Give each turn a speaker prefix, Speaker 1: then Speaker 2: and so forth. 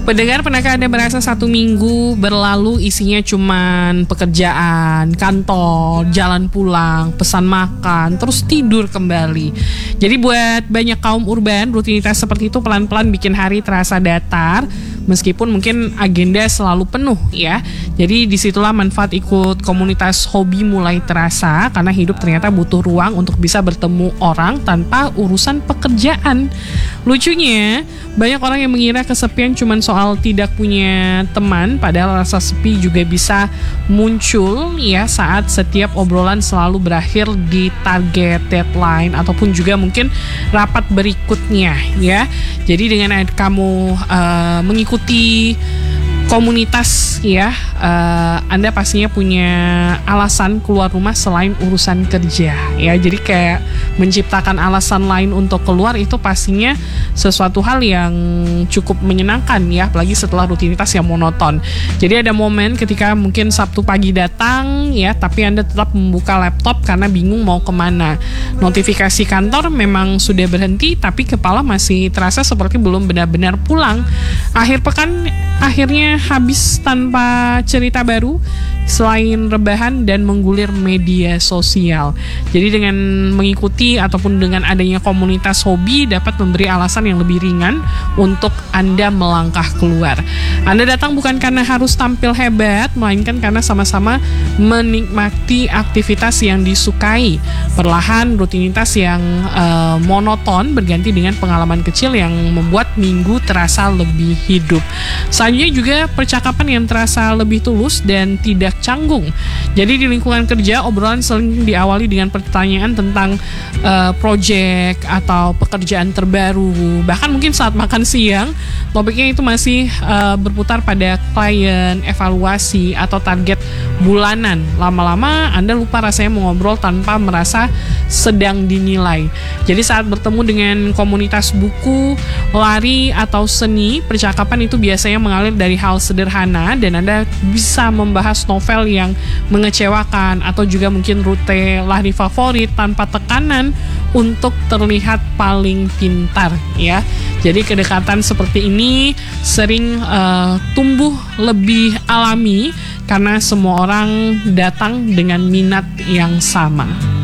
Speaker 1: Pendengar, pernahkah Anda merasa satu minggu berlalu isinya cuman pekerjaan, kantor, jalan pulang, pesan makan, terus tidur kembali. Jadi buat banyak kaum urban, rutinitas seperti itu pelan-pelan bikin hari terasa datar, meskipun mungkin agenda selalu penuh ya. Jadi disitulah manfaat ikut komunitas hobi mulai terasa, karena hidup ternyata butuh ruang untuk bisa bertemu orang tanpa urusan pekerjaan. Lucunya, banyak orang yang mengira kesepian cuman soal tidak punya teman, padahal rasa sepi juga bisa muncul ya saat setiap obrolan selalu berakhir di target deadline ataupun juga mungkin rapat berikutnya ya. Jadi dengan kamu mengikuti komunitas ya, Anda pastinya punya alasan keluar rumah selain urusan kerja ya. Jadi kayak menciptakan alasan lain untuk keluar itu pastinya sesuatu hal yang cukup menyenangkan ya, apalagi setelah rutinitas yang monoton. Jadi ada momen ketika mungkin Sabtu pagi datang ya, tapi Anda tetap membuka laptop karena bingung mau kemana. Notifikasi kantor memang sudah berhenti, tapi kepala masih terasa seperti belum benar-benar pulang. Akhir pekan akhirnya habis tanpa cerita baru selain rebahan dan menggulir media sosial. Jadi dengan mengikuti ataupun dengan adanya komunitas hobi dapat memberi alasan yang lebih ringan untuk Anda melangkah keluar. Anda datang bukan karena harus tampil hebat, melainkan karena sama-sama menikmati aktivitas yang disukai. Perlahan rutinitas yang monoton berganti dengan pengalaman kecil yang membuat minggu terasa lebih hidup. Selanjutnya juga percakapan yang terasa lebih tulus dan tidak canggung. Jadi di lingkungan kerja, obrolan sering diawali dengan pertanyaan tentang project atau pekerjaan terbaru. Bahkan mungkin saat makan siang, topiknya itu masih berputar pada klien, evaluasi, atau target bulanan. Lama-lama Anda lupa rasanya mengobrol tanpa merasa sedang dinilai. Jadi saat bertemu dengan komunitas buku, lari, atau seni, percakapan itu biasanya mengalir dari hal sederhana dan Anda bisa membahas novel yang mengecewakan atau juga mungkin rute lari favorit tanpa tekanan untuk terlihat paling pintar ya. Jadi kedekatan seperti ini sering tumbuh lebih alami karena semua orang datang dengan minat yang sama.